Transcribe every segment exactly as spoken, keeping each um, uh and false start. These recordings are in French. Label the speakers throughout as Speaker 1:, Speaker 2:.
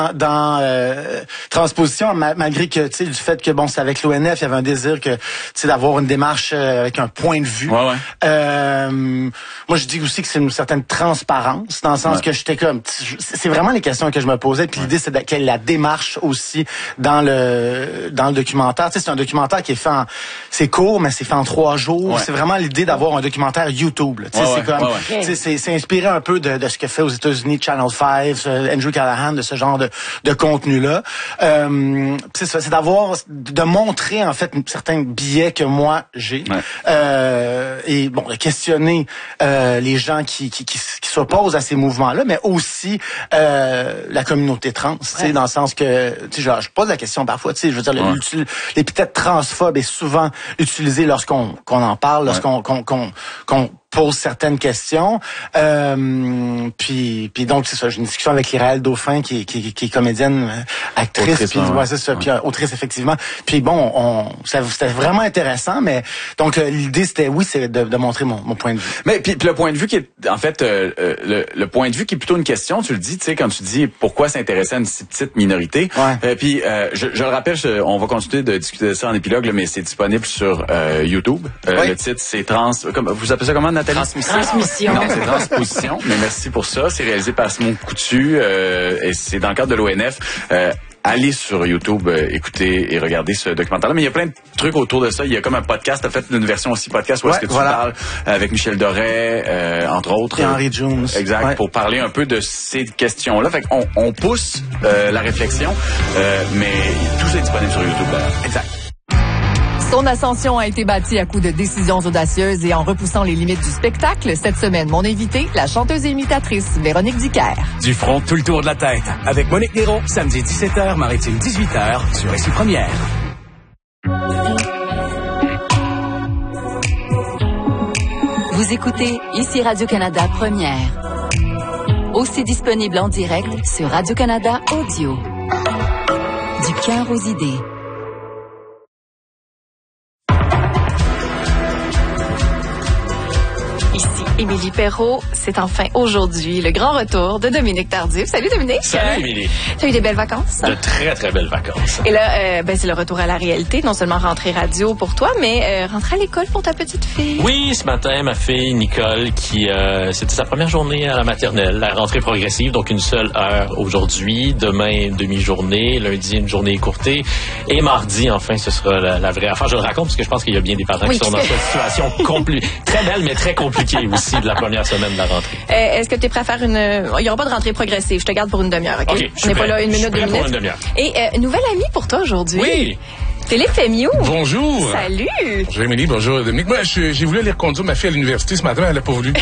Speaker 1: dans euh, transposition, ma, malgré que tu sais du fait que bon c'est avec l'O N F, il y avait un désir que tu sais d'avoir une démarche euh, avec un point de vue.
Speaker 2: Ouais, ouais.
Speaker 1: Euh, moi je dis aussi que c'est une certaine transparence dans le sens ouais. que j'étais comme c'est vraiment les questions que je me posais puis ouais. l'idée c'est de, quelle est la démarche aussi dans le dans le documentaire. Tu sais c'est un documentaire qui est fait en c'est court mais c'est fait en trois jours. Ouais. C'est vraiment l'idée d'avoir un documentaire YouTube. Tu sais ouais, c'est ouais, comme ouais, ouais. tu sais c'est, c'est inspiré un peu de, de ce que fait aux États-Unis Channel cinq, Andrew Callahan, de ce genre de de contenu-là. Euh, c'est ça, c'est d'avoir, de montrer en fait certains biais que moi j'ai, ouais. euh, et bon, de questionner euh, les gens qui qui, qui qui s'opposent à ces mouvements-là, mais aussi euh, la communauté trans, tu sais, ouais. dans le sens que, tu sais, je, je pose la question parfois, tu sais, je veux dire, ouais. l'épithète transphobe est souvent utilisée lorsqu'on qu'on en parle, lorsqu'on ouais. qu'on qu'on qu'on pose certaines questions. Euh, puis, puis donc, c'est ça, j'ai une discussion avec Lyraël Dauphin, qui, qui, qui est comédienne, actrice, autrice, puis ouais, ouais, c'est ça, ouais. puis autrice, effectivement. Puis bon, on, c'était vraiment intéressant, mais donc l'idée, c'était, oui, c'est de, de montrer mon, mon point de vue.
Speaker 2: Mais puis, puis le point de vue qui est, en fait, euh, le, le point de vue qui est plutôt une question, tu le dis, tu sais, quand tu dis pourquoi s'intéresser à une si petite minorité.
Speaker 1: Ouais.
Speaker 2: Euh, puis, euh, je, je le rappelle, je, on va continuer de discuter de ça en épilogue, là, mais c'est disponible sur euh, YouTube. Euh, oui. Le titre, c'est Trans... Comme, vous appelez ça comment, Nathalie?
Speaker 3: Transmission. Transmission.
Speaker 2: Non, c'est Transposition, mais merci pour ça. C'est réalisé par Simon Coutu euh, et c'est dans le cadre de l'O N F. Euh, allez sur YouTube, euh, écoutez et regardez ce documentaire-là. Mais il y a plein de trucs autour de ça. Il y a comme un podcast, en fait, une version aussi podcast où ouais, est-ce que tu voilà. parles avec Michel Doré, euh, entre autres.
Speaker 1: Et Henry Jones.
Speaker 2: Exact, ouais. pour parler un peu de ces questions-là. Fait qu'on on pousse euh, la réflexion, euh, mais tout ça est disponible sur YouTube. Là.
Speaker 1: Exact.
Speaker 3: Son ascension a été bâtie à coups de décisions audacieuses et en repoussant les limites du spectacle. Cette semaine, mon invitée, la chanteuse et imitatrice Véronique Dicker.
Speaker 4: Du front, tout le tour de la tête. Avec Monique Néron, samedi dix-sept heures, Maritime dix-huit heures, sur S I Première.
Speaker 5: Vous écoutez ici Radio-Canada Première. Aussi disponible en direct sur Radio-Canada Audio. Du cœur aux idées.
Speaker 6: Ici Émilie Perrault, c'est enfin aujourd'hui le grand retour de Dominique Tardif. Salut Dominique.
Speaker 7: Salut Émilie.
Speaker 6: Tu as eu des belles vacances?
Speaker 7: De très très belles vacances.
Speaker 6: Et là, euh, ben c'est le retour à la réalité, non seulement rentrée radio pour toi, mais euh, rentrer à l'école pour ta petite fille.
Speaker 7: Oui, ce matin, ma fille Nicole, qui euh, c'était sa première journée à la maternelle, la rentrée progressive, donc une seule heure aujourd'hui, demain une demi-journée, lundi une journée écourtée, et mardi enfin ce sera la, la vraie affaire. Je le raconte parce que je pense qu'il y a bien des parents oui, qui sont dans cette situation compli- très belle mais très compliquée aussi de la première semaine de la rentrée.
Speaker 6: Euh, est-ce que tu es prêt à faire une... Il n'y aura pas de rentrée progressive. Je te garde pour une demi-heure, OK?
Speaker 7: OK,
Speaker 6: On n'est pas là une minute, deux minutes.
Speaker 7: Pour une demi-heure.
Speaker 6: Et euh, nouvelle amie pour toi aujourd'hui.
Speaker 7: Oui!
Speaker 6: Philippe Fémieux.
Speaker 8: Bonjour.
Speaker 6: Salut.
Speaker 8: Bonjour Émilie, bonjour Dominique. Moi, je, j'ai voulu aller reconduire ma fille à l'université ce matin, elle n'a pas voulu.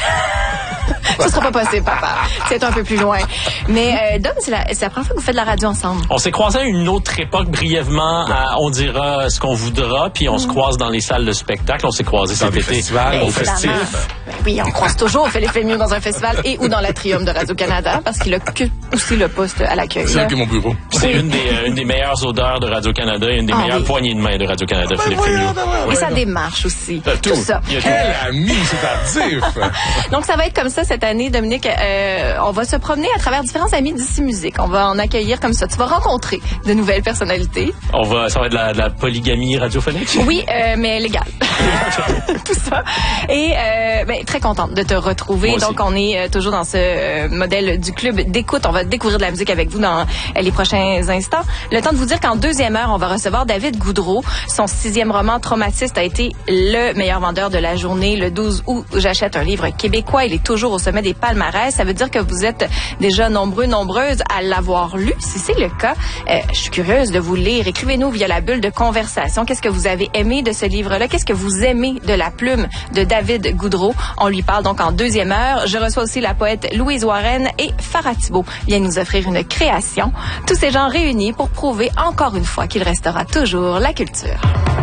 Speaker 6: Ça sera pas possible, papa. C'est un peu plus loin. Mais euh, Dom, c'est la, c'est la première fois que vous faites de la radio ensemble.
Speaker 7: On s'est croisés à une autre époque brièvement. Ouais. À, on dira ce qu'on voudra, puis on mmh. se croise dans les salles de spectacle. On s'est croisés cet été
Speaker 8: festivals,
Speaker 7: au festif.
Speaker 6: Ben oui, on croise toujours Philippe Fémieux dans un festival et ou dans l'Atrium de Radio-Canada parce qu'il occupe aussi le poste à l'accueil.
Speaker 8: C'est qui est mon bureau.
Speaker 7: C'est une des, euh, une des meilleures odeurs de Radio-Canada et une des ah, meilleures oui. poignées de main de Radio-Canada, ben Philippe Fémieux.
Speaker 6: Et sa démarche aussi.
Speaker 7: Euh, tout.
Speaker 6: tout ça.
Speaker 8: Quel ami, c'est tardif.
Speaker 6: Donc, ça va être comme ça cette année, Dominique. Euh, on va se promener à travers différents amis d'ici musique. On va en accueillir comme ça. Tu vas rencontrer de nouvelles personnalités.
Speaker 7: On va, ça va être de la, de la polygamie radiophonique?
Speaker 6: Oui, euh, mais légale. Tout ça. Et euh, ben, très contente de te retrouver. Donc, on est euh, toujours dans ce euh, modèle du club d'écoute. On va découvrir de la musique avec vous dans euh, les prochains instants. Le temps de vous dire qu'en deuxième heure, on va recevoir David Goudreau. Son sixième roman, Traumatiste, a été le meilleur vendeur de la journée. Le douze août, j'achète un livre québécois. Il est toujours au sommet des palmarès. Ça veut dire que vous êtes déjà nombreux, nombreuses à l'avoir lu. Si c'est le cas, euh, je suis curieuse de vous lire. Écrivez-nous via la bulle de conversation. Qu'est-ce que vous avez aimé de ce livre-là? Qu'est-ce que vous aimez de la plume de David Goudreau? On lui parle donc en deuxième heure. Je reçois aussi la poète Louise Warren et Farah Thibault viennent nous offrir une création. Tous ces gens réunis pour prouver encore une fois qu'il restera toujours la culture.